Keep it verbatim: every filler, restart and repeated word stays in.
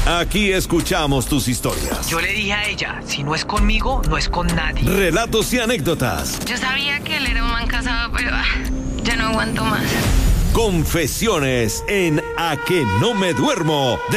Aquí escuchamos tus historias. Yo le dije a ella, si no es conmigo, no es con nadie. Relatos y anécdotas. Yo sabía que él era un man casado, pero ah, ya no aguanto más. Confesiones en A que no me duermo.